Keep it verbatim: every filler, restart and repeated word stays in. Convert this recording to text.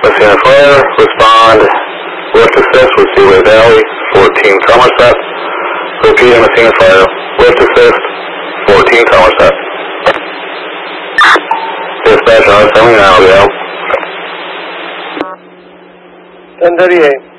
Messina Flare, respond. Lift assist with Seaway Valley, fourteen Somerset. Repeat, Messina Flare, lift assist, fourteen Somerset. Dispatch on seventy-nine, I'll be out. ten thirty-eight.